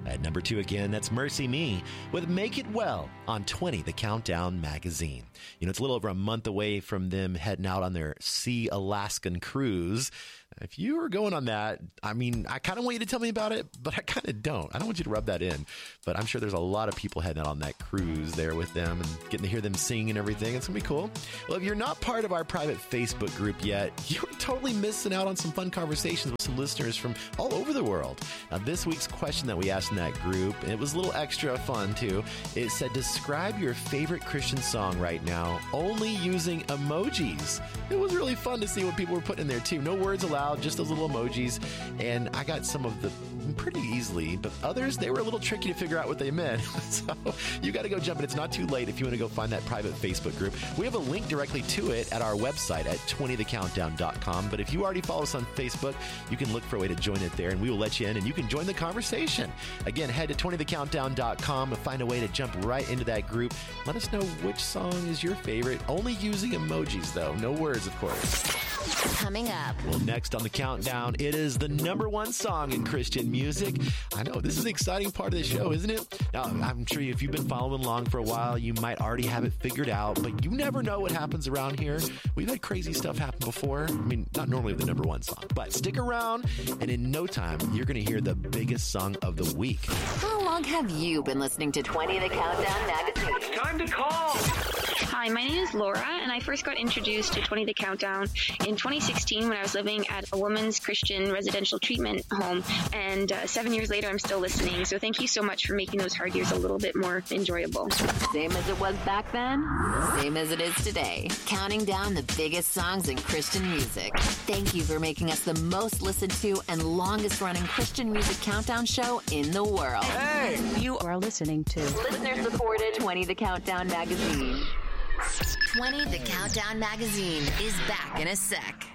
At number 2 again, that's Mercy Me with Make It Well on 20, The Countdown magazine. You know, it's a little over a month away from them heading out on their Sea Alaskan cruise. If you are going on that, I mean, I kind of want you to tell me about it, but I kind of don't. I don't want you to rub that in. But I'm sure there's a lot of people heading out on that cruise there with them and getting to hear them sing and everything. It's going to be cool. Well, if you're not part of our private Facebook group yet, you're totally missing out on some fun conversations with some listeners from all over the world. Now, this week's question that we asked in that group, and it was a little extra fun too. It said, describe your favorite Christian song right now, only using emojis. It was really fun to see what people were putting in there too. No words allowed, just those little emojis. And I got some of the pretty easily, but others, they were a little tricky to figure out what they meant. So you got to go jump in. It's not too late if you want to go find that private Facebook group. We have a link directly to it at our website at 20thecountdown.com. But if you already follow us on Facebook, you can look for a way to join it there and we will let you in and you can join the conversation. Again, head to 20thecountdown.com and find a way to jump right into that group. Let us know which song is your favorite. Only using emojis though. No words, of course. Coming up. Well, next on the countdown, it is the number 1 song in Christian music. I know, this is the exciting part of the show, isn't it? Now, I'm sure if you've been following along for a while, you might already have it figured out, but you never know what happens around here. We've had crazy stuff happen before. I mean, not normally with the number 1 song, but stick around, and in no time, you're going to hear the biggest song of the week. How long have you been listening to 20 The Countdown magazine? It's time to call! Hi, my name is Laura, and I first got introduced to 20 The Countdown in 2016 when I was living at a women's Christian residential treatment home, and 7 years later, I'm still listening. So thank you so much for making those hard years a little bit more enjoyable. Same as it was back then, same as it is today. Counting down the biggest songs in Christian music. Thank you for making us the most listened to and longest running Christian music countdown show in the world. Hey! You are listening to Listener supported 20 The Countdown magazine. 20 The Countdown magazine is back in a sec.